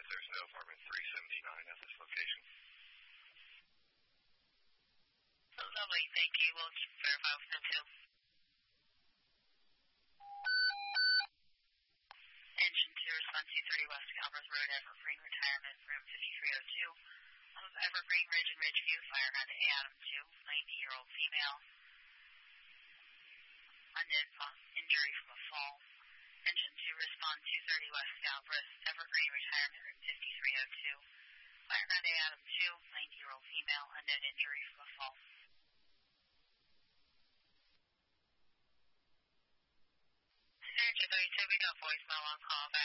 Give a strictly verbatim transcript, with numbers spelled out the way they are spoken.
advise there's no apartment three seventy-nine at this location. Oh, lovely. Thank you. We'll verify with them too. Engine two, respond two thirty West Calvert Road, Evergreen Retirement, room fifty-three oh two. Of Evergreen Ridge and Ridgeview, fire at A Adam two, ninety-year-old female. Unknown injury from a fall. Engine two, respond two thirty West Galbraith, Evergreen Retirement, room fifty-three oh two. Fire at A Adam two, ninety-year-old female, unknown injury from a fall. Engine thirty-two, we got voicemail on call back.